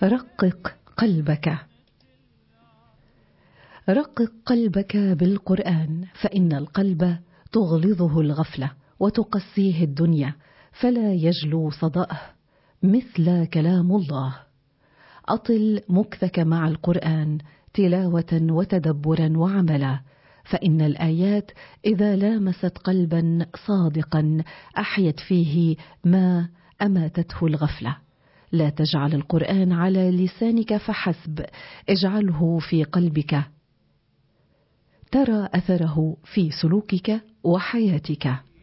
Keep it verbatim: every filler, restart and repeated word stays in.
رقق قلبك. رقق قلبك بالقرآن، فإن القلب تغلظه الغفلة وتقسيه الدنيا، فلا يجلو صدأه مثل كلام الله. أطل مكثك مع القرآن تلاوة وتدبرا وعملا، فإن الآيات إذا لامست قلبا صادقا أحيت فيه ما أماتته الغفلة. لا تجعل القرآن على لسانك فحسب، اجعله في قلبك ترى أثره في سلوكك وحياتك.